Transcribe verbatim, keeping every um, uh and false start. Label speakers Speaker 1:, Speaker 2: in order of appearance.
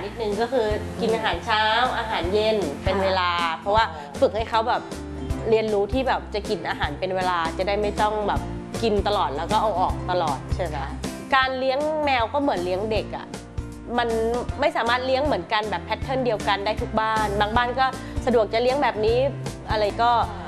Speaker 1: นิดนึงก็คือกินอาหารเช้าอาหารเย็นเป็นเวลาเพราะว่าฝึกให้เขาแบบเรียนรู้ที่แบบจะกินอาหารเป็นเวลาจะได้ไม่ต้องแบบกินตลอดแล้วก็เอาออกตลอดใช่ไหมการเลี้ยงแมวก็เหมือนเลี้ยงเด็กอ่ะมันไม่สามารถเลี้ยงเหมือนกันแบบแพทเทิร์นเดียวกันได้ทุกบ้านบางบ้านก็สะดวกจะเลี้ยงแบบนี้อะไรก็